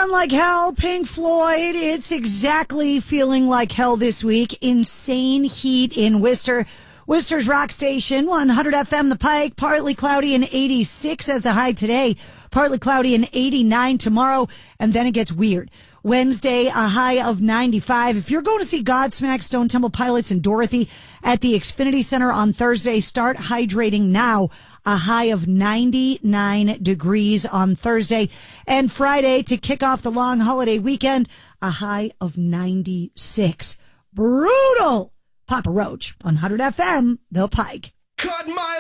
Run Like Hell, Pink Floyd. It's exactly feeling like hell this week. Insane heat in Worcester. Worcester's Rock Station, 100 FM The Pike. Partly cloudy and 86 as the high today. Partly cloudy and 89 tomorrow. And then it gets weird. Wednesday, a high of 95. If you're going to see Godsmack, Stone Temple Pilots, and Dorothy at the Xfinity Center on Thursday, start hydrating now. A high of 99 degrees on Thursday. And Friday, to kick off the long holiday weekend, a high of 96. Brutal! Papa Roach, 100 FM, The Pike. Cut my